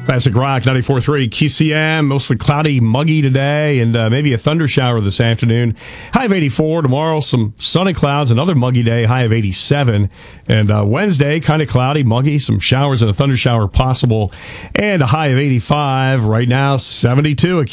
Classic Rock 94.3 QCM, mostly cloudy, muggy today, and maybe a thunder shower this afternoon. High of 84. Tomorrow, some sunny clouds, another muggy day, high of 87. And Wednesday, kind of cloudy, muggy, some showers and a thunder shower possible, and a high of 85. Right now, 72.